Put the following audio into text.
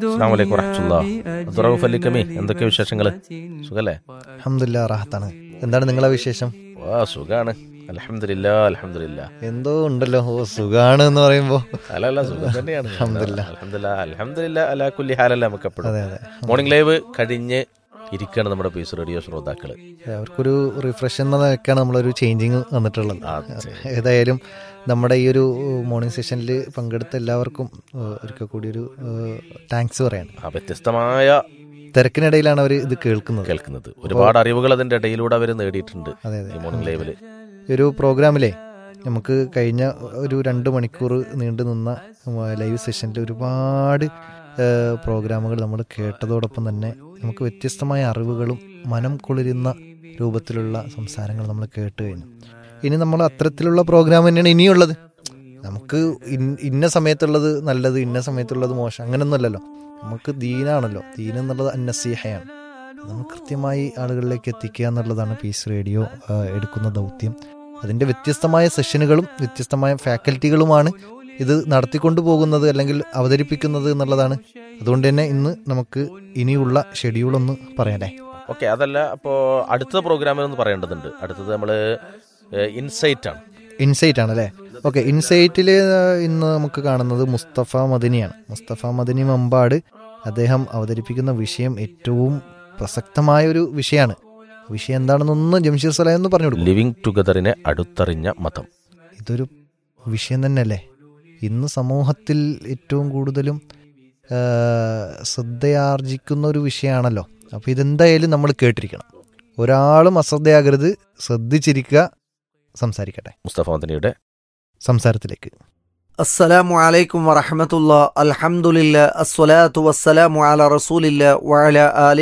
അസ്സലാമു അലൈക്കും വറഹ്മത്തുള്ളാഹി. അബ്ദുറഊഫ് അലിക്കമി, എന്തൊക്കെ വിശേഷങ്ങൾ? സുഖല്ലേ? അൽഹംദുലില്ലാ, റാഹത്താണ്. എന്താണ് നിങ്ങളെ വിശേഷം? സുഖാണ്, അൽഹംദുലില്ലാ. അൽഹംദുലില്ലാ. എന്തോ ഉണ്ടല്ലോ, സുഖാണ് എന്ന് പറയുമ്പോ. അല്ല, സുഖം തന്നെയാണ്. അൽഹംദുലില്ലാ. അൽഹംദുലില്ലാ, അൽഹംദുലില്ലാ അലാ കുല്ലി ഹാലല്ല. നമുക്ക് എപ്പോഴും അതെ അതെ, മോർണിംഗ് ലൈവ് കഴിഞ്ഞ് ഇരിക്കുകയാണ് നമ്മുടെ പീസ് റേഡിയോ ശ്രോതാക്കള്. അവർക്കൊരു റിഫ്രഷ് എന്ന നിലയ്ക്കാണ് നമ്മളൊരു ചേഞ്ചിങ് വന്നിട്ടുള്ളത്. ഏതായാലും നമ്മുടെ ഈ ഒരു മോർണിംഗ് സെഷനിൽ പങ്കെടുത്ത എല്ലാവർക്കും ഒരിക്കൽ കൂടി ഒരു താങ്ക്സ് പറയാണ്. വ്യത്യസ്തമായ തിരക്കിനിടയിലാണ് അവർ ഇത് കേൾക്കുന്നത്. ഒരുപാട് അറിവുകൾ അതിന്റെ ഇടയിലൂടെ അവർ നേടിയിട്ടുണ്ട്. അതെ അതെ, ഈ മോർണിംഗ് ലൈവില് ഒരു പ്രോഗ്രാമിലെ നമുക്ക് കഴിഞ്ഞ ഒരു 2 മണിക്കൂർ നീണ്ടു നിന്ന ലൈവ് സെഷനിൽ ഒരുപാട് പ്രോഗ്രാമുകൾ നമ്മൾ കേട്ടതോടൊപ്പം തന്നെ നമുക്ക് വ്യത്യസ്തമായ അറിവുകളും മനം കുളിരുന്ന രൂപത്തിലുള്ള സംസാരങ്ങൾ നമ്മൾ കേട്ട് കഴിഞ്ഞു. ഇനി നമ്മൾ അത്തരത്തിലുള്ള പ്രോഗ്രാം തന്നെയാണ് ഇനിയുള്ളത്. നമുക്ക് ഇന്ന സമയത്തുള്ളത് നല്ലത്, ഇന്ന സമയത്തുള്ളത് മോശം, അങ്ങനെയൊന്നുമല്ലല്ലോ. നമുക്ക് ദീനാണല്ലോ. ദീൻ എന്നുള്ളത് അന്നസീഹയാണ്. നമ്മൾ കൃത്യമായി ആളുകളിലേക്ക് എത്തിക്കുക എന്നുള്ളതാണ് പീസ് റേഡിയോ എടുക്കുന്ന ദൗത്യം. അതിൻ്റെ വ്യത്യസ്തമായ സെഷനുകളും വ്യത്യസ്തമായ ഫാക്കൽറ്റികളുമാണ് ഇത് നടത്തിക്കൊണ്ടു പോകുന്നത് അല്ലെങ്കിൽ അവതരിപ്പിക്കുന്നത് എന്നുള്ളതാണ്. അതുകൊണ്ട് തന്നെ ഇന്ന് നമുക്ക് ഇനിയുള്ള ഷെഡ്യൂളൊന്ന് പറയാനേ. ഓക്കെ, അതല്ല, അപ്പോൾ അടുത്ത പ്രോഗ്രാമിൽ പറയേണ്ടതുണ്ട്. അടുത്തത് നമ്മൾ ഇൻസൈറ്റ് ആണ് അല്ലേ? ഓക്കെ, ഇൻസൈറ്റിൽ ഇന്ന് നമുക്ക് കാണുന്നത് മുസ്തഫ മദനിയാണ്. മുസ്തഫ മദനി മമ്പാട്. അദ്ദേഹം അവതരിപ്പിക്കുന്ന വിഷയം ഏറ്റവും പ്രസക്തമായ ഒരു വിഷയമാണ്. വിഷയം എന്താണെന്നൊന്ന് ജംഷീർ സലാം എന്ന് പറഞ്ഞു കൊടുക്കും. ലിവിങ് ടുഗദറിനെ അടുത്തറിഞ്ഞ മതം. ഇതൊരു വിഷയം തന്നെയല്ലേ? ഇന്ന് സമൂഹത്തിൽ ഏറ്റവും കൂടുതലും ശ്രദ്ധയാർജിക്കുന്ന ഒരു വിഷയമാണല്ലോ. അപ്പോൾ ഇതെന്തായാലും നമ്മൾ കേട്ടിരിക്കണം. ഒരാളും അശ്രദ്ധയാകരുത്, ശ്രദ്ധിച്ചിരിക്കുക. സംസാരിക്കട്ടെ. മുസ്തഫ മദനിയുടെ സംസാരത്തിലേക്ക്. അസ്സലാമു അലൈക്കും വറഹ്മത്തുള്ളാഹി. അൽഹംദുലില്ലാ, അസ്സലാത്തു വസ്സലാമു അലാ റസൂലില്ലാ വഅലാ ആലിഹി